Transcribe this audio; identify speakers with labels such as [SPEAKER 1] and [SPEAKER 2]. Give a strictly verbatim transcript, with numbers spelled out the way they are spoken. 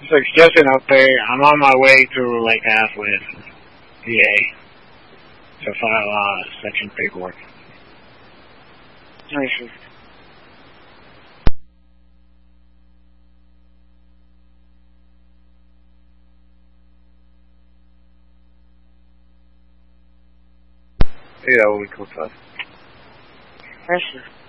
[SPEAKER 1] So it's just an update. I'm on my way to Lake Half with D A to file uh, section paperwork.
[SPEAKER 2] I see.
[SPEAKER 3] Yeah, we could talk.
[SPEAKER 2] I see.